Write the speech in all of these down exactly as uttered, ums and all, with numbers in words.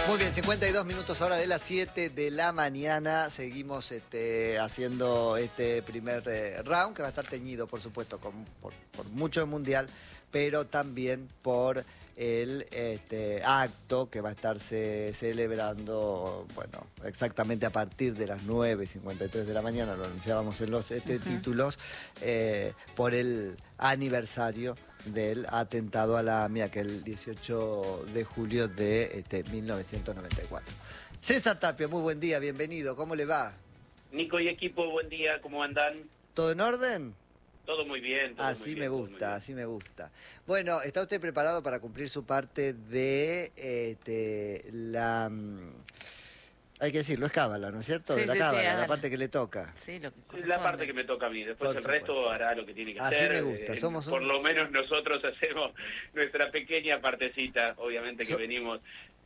Muy bien, cincuenta y dos minutos ahora de las siete de la mañana. Seguimos este, haciendo este primer eh, round, que va a estar teñido, por supuesto, con, por, por mucho el Mundial, pero también por el este, acto que va a estarse celebrando, bueno, exactamente a partir de las nueve y cincuenta y tres de la mañana, lo anunciábamos en los este, uh-huh. títulos, eh, por el aniversario del atentado a la AMIA, que el dieciocho de julio de este, mil novecientos noventa y cuatro. César Tapia, muy buen día, bienvenido, ¿cómo le va? Nico y equipo, buen día, ¿cómo andan? ¿Todo en orden? Todo muy bien. Todo así muy bien, me gusta, así me gusta. Bueno, ¿está usted preparado para cumplir su parte de este, la... Hay que decirlo, es cábala, ¿no es cierto? Sí, de la sí, cábala, sí, la parte que le toca. Sí, lo que la parte que me toca a mí. Después Por el supuesto. resto hará lo que tiene que así hacer. Así me gusta. Eh, Somos por un... lo menos nosotros hacemos nuestra pequeña partecita, obviamente que so... venimos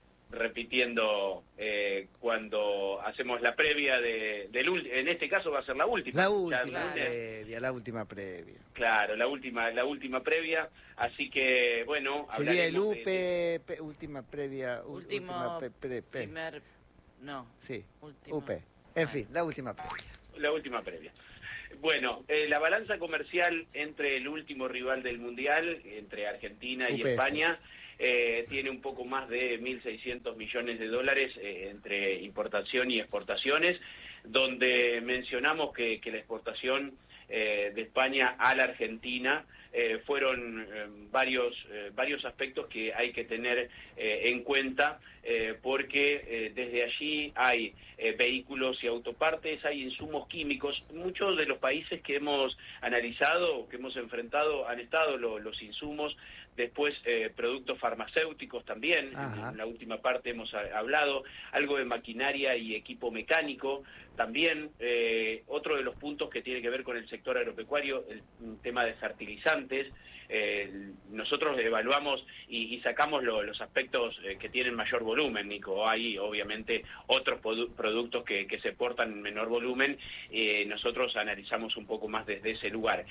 repitiendo eh, cuando hacemos la previa de, del en este caso va a ser la última. La última ya, previa, la última previa. Claro, la última, la última previa, así que bueno, sería el U P, de, de... última previa, último última pre, pre, pre. primer, no. Sí, última. U P. En fin, la última previa. La última previa. Bueno, eh, la balanza comercial entre el último rival del Mundial, entre Argentina y U P F. España, eh, tiene un poco más de mil seiscientos millones de dólares eh, entre importación y exportaciones, donde mencionamos que, que la exportación eh, de España a la Argentina eh, fueron eh, varios, eh, varios aspectos que hay que tener eh, en cuenta, eh, porque eh, desde allí hay eh, vehículos y autopartes, hay insumos químicos. Muchos de los países que hemos analizado, que hemos enfrentado, han estado lo, los insumos. Después, eh, productos farmacéuticos también, en, en la última parte hemos a, hablado, algo de maquinaria y equipo mecánico, también eh, otro de los puntos que tiene que ver con el sector agropecuario, el, el tema de fertilizantes. Eh, nosotros evaluamos y, y sacamos lo, los aspectos eh, que tienen mayor volumen, Nico. Hay obviamente otros produ productos que, que se portan en menor volumen, eh, nosotros analizamos un poco más desde ese lugar.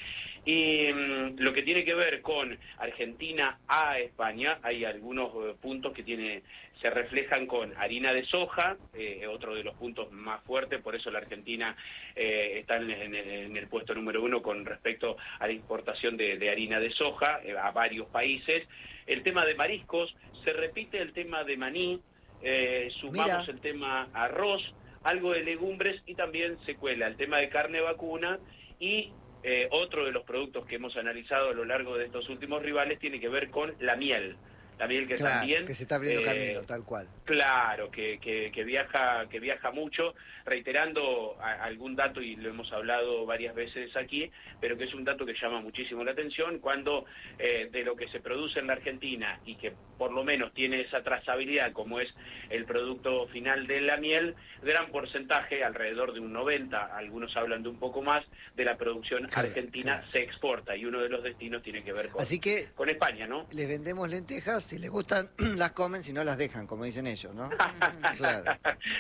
Y mm, lo que tiene que ver con Argentina a España, hay algunos eh, puntos que tiene, se reflejan con harina de soja, eh, otro de los puntos más fuertes, por eso la Argentina eh, está en, en, en el puesto número uno con respecto a la importación de, de harina de soja eh, a varios países. El tema de mariscos, se repite el tema de maní, eh, sumamos Mira. el tema arroz, algo de legumbres y también se cuela el tema de carne vacuna y eh, otro de los productos que hemos analizado a lo largo de estos últimos rivales tiene que ver con la miel. La miel que claro, también que se está abriendo eh, camino, tal cual. Claro, que, que, que viaja que viaja mucho, reiterando a, algún dato, y lo hemos hablado varias veces aquí, pero que es un dato que llama muchísimo la atención, cuando eh, de lo que se produce en la Argentina y que por lo menos tiene esa trazabilidad como es el producto final de la miel, gran porcentaje, alrededor de un noventa, algunos hablan de un poco más, de la producción claro, argentina claro. se exporta, y uno de los destinos tiene que ver con, Así que con España, ¿no? Les vendemos lentejas, si les gustan las comen, si no las dejan, como dicen ellos, ¿no? Claro.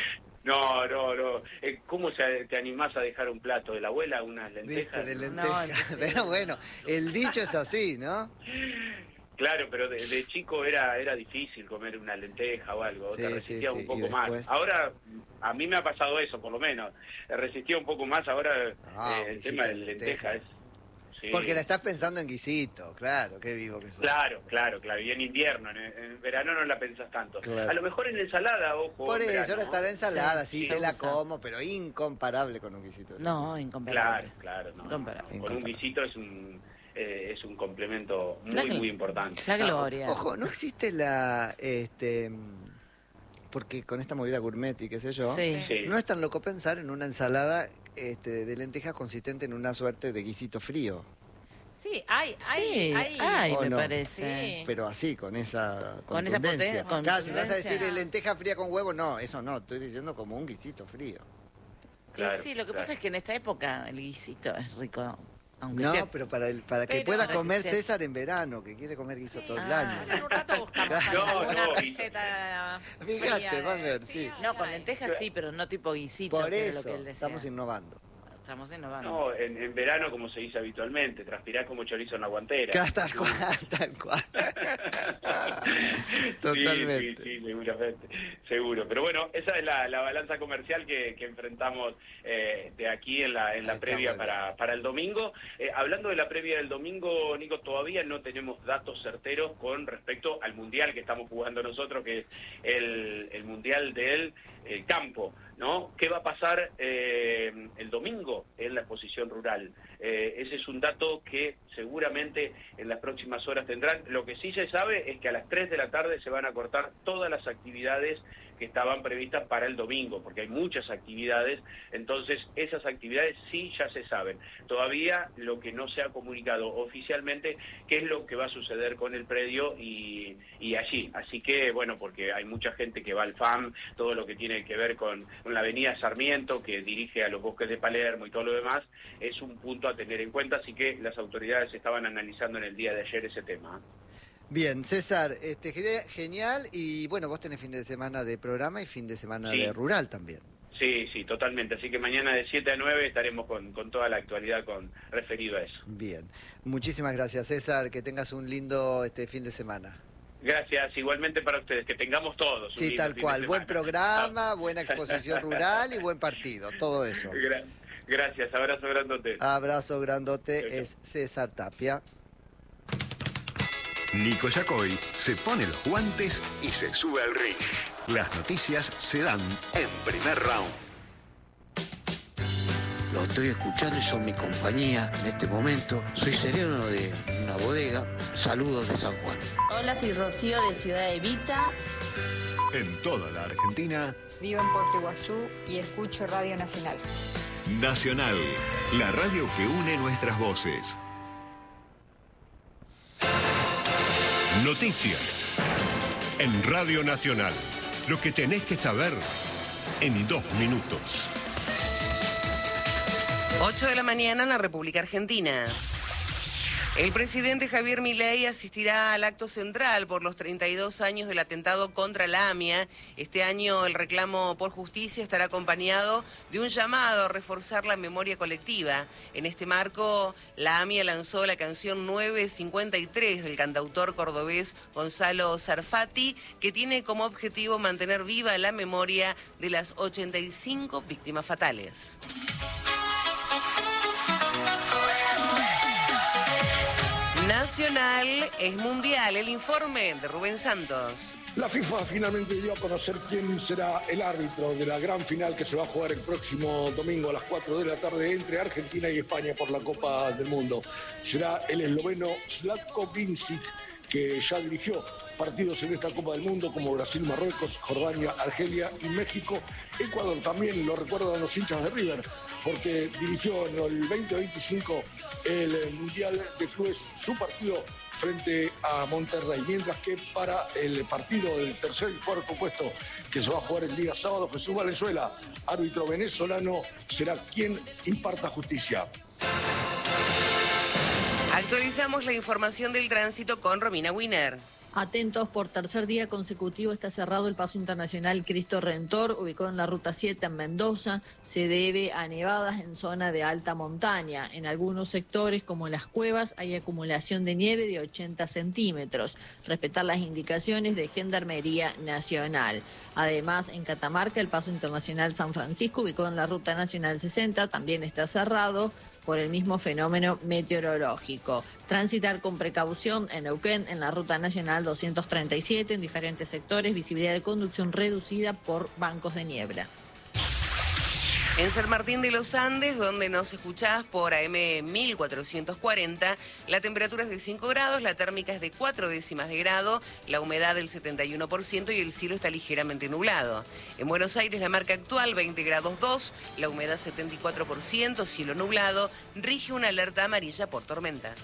No, no, no. ¿Cómo se, te animás a dejar un plato de la abuela, unas lentejas? ¿Viste? De lentejas. No, pero bueno, el dicho es así, ¿no? Claro, pero de, de chico era era difícil comer una lenteja o algo, sí, te resistía sí, sí. un poco después... más. Ahora, a mí me ha pasado eso, por lo menos. Resistía un poco más, ahora ah, eh, el tema de lenteja es... Sí. Porque la estás pensando en guisito, claro, qué vivo que sos. Claro, claro, claro, y en invierno, en, en verano no la pensás tanto. Claro. A lo mejor en ensalada, ojo. Por eso, verano, ahora está la ensalada, sí, sí, te sí, la usa. como, pero incomparable con un guisito. No, incomparable. Claro, claro, no. Incomparable. Con incomparable. un guisito es un eh, es un complemento muy, la muy importante. La gloria. Ah, ojo, no existe la... este porque con esta movida gourmet y qué sé yo, sí. Sí. no es tan loco pensar en una ensalada este, de lentejas consistente en una suerte de guisito frío. Sí, hay, hay, sí, hay. hay me no? parece. Sí. Pero así, con esa Con esa contundencia. poten- Claro, si vas a contundencia. decir lenteja fría con huevo, no, eso no, estoy diciendo como un guisito frío. Claro, y sí, lo que claro. pasa es que en esta época el guisito es rico, aunque No, sea... pero para el, para que Pero- pueda Para que comer sea- César en verano, que quiere comer guiso Sí. todo el Ah. año. En un rato buscamos Claro. alguna No, no, receta Fíjate, fría va a de- ver, sí. hay, No, con hay. lentejas sí, pero no tipo guisito, Por que es eso, lo que él desea. estamos innovando. estamos en novano. No, en, en verano, como se dice habitualmente, transpirás como chorizo en la guantera. Claro, tal cual, tal cual. Totalmente. Sí, sí, sí, seguramente, seguro. Pero bueno, esa es la, la balanza comercial que, que enfrentamos eh, de aquí en la, en la previa para, para el domingo. Eh, hablando de la previa del domingo, Nico, todavía no tenemos datos certeros con respecto al Mundial que estamos jugando nosotros, que es el, el Mundial del el campo, ¿no? ¿Qué va a pasar eh, el domingo en la exposición rural? Eh, ese es un dato que seguramente en las próximas horas tendrán. Lo que sí se sabe es que a las tres de la tarde se van a cortar todas las actividades que estaban previstas para el domingo, porque hay muchas actividades, entonces esas actividades sí ya se saben. Todavía lo que no se ha comunicado oficialmente, qué es lo que va a suceder con el predio y, y allí. Así que, bueno, porque hay mucha gente que va al F A M, todo lo que tiene que ver con, con la avenida Sarmiento, que dirige a los bosques de Palermo y todo lo demás, es un punto a tener en cuenta, así que las autoridades estaban analizando en el día de ayer ese tema. Bien, César, este, genial, y bueno, vos tenés fin de semana de programa y fin de semana Sí. de rural también. Sí, sí, totalmente. Así que mañana de siete a nueve estaremos con, con toda la actualidad con referido a eso. Bien, muchísimas gracias, César, que tengas un lindo este fin de semana. Gracias, igualmente para ustedes, que tengamos todos. Sí, tal cual, buen programa, buena exposición rural y buen partido, todo eso. Gra gracias, abrazo grandote. Abrazo grandote, Chau, chau. es César Tapia. Nico Yacoy se pone los guantes y se sube al ring. Las noticias se dan en Primer Round. Los estoy escuchando y son mi compañía en este momento. Soy sereno de una bodega. Saludos de San Juan. Hola, soy Rocío de Ciudad Evita. En toda la Argentina, Vivo en Puerto Iguazú y escucho Radio Nacional. Nacional, la radio que une nuestras voces. Noticias en Radio Nacional. Lo que tenés que saber en dos minutos. ocho de la mañana en la República Argentina. El presidente Javier Milei asistirá al acto central por los treinta y dos años del atentado contra la AMIA. Este año el reclamo por justicia estará acompañado de un llamado a reforzar la memoria colectiva. En este marco, la AMIA lanzó la canción nueve cincuenta y tres del cantautor cordobés Gonzalo Sarfati, que tiene como objetivo mantener viva la memoria de las ochenta y cinco víctimas fatales. Nacional es mundial, el informe de Rubén Santos. La FIFA finalmente dio a conocer quién será el árbitro de la gran final que se va a jugar el próximo domingo a las cuatro de la tarde entre Argentina y España por la Copa del Mundo. Será el esloveno Zlatko Vincic, que ya dirigió partidos en esta Copa del Mundo como Brasil, Marruecos, Jordania, Argelia y México. Ecuador también lo recuerdan los hinchas de River, porque dirigió en el veinte veinticinco el Mundial de Clubes, su partido frente a Monterrey, mientras que para el partido del tercer y cuarto puesto que se va a jugar el día sábado, Jesús Valenzuela, árbitro venezolano, será quien imparta justicia. Actualizamos la información del tránsito con Romina Winer. Atentos, por tercer día consecutivo está cerrado el paso internacional Cristo Redentor, ubicado en la ruta siete en Mendoza. Se debe a nevadas en zona de alta montaña. En algunos sectores, como las cuevas, hay acumulación de nieve de ochenta centímetros. Respetar las indicaciones de Gendarmería Nacional. Además, en Catamarca, el paso internacional San Francisco, ubicado en la ruta nacional sesenta, también está cerrado por el mismo fenómeno meteorológico. Transitar con precaución en Neuquén, en la ruta nacional doscientos treinta y siete, en diferentes sectores, visibilidad de conducción reducida por bancos de niebla. En San Martín de los Andes, donde nos escuchás por A M mil cuatrocientos cuarenta, la temperatura es de cinco grados, la térmica es de cuatro décimas de grado, la humedad del setenta y uno por ciento y el cielo está ligeramente nublado. En Buenos Aires, la marca actual veinte grados dos, la humedad setenta y cuatro por ciento, cielo nublado, rige una alerta amarilla por tormentas.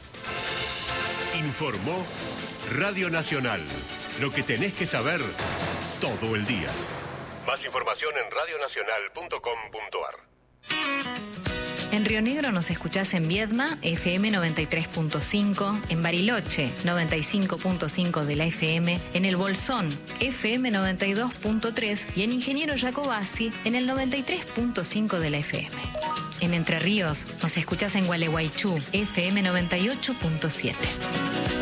Informó Radio Nacional. Lo que tenés que saber todo el día. Más información en radionacional punto com punto ar. En Río Negro nos escuchás en Viedma, F M noventa y tres punto cinco, en Bariloche, noventa y cinco punto cinco de la F M, en El Bolsón, F M noventa y dos punto tres y en Ingeniero Jacobasi, en el noventa y tres punto cinco de la F M. En Entre Ríos nos escuchás en Gualeguaychú, F M noventa y ocho punto siete.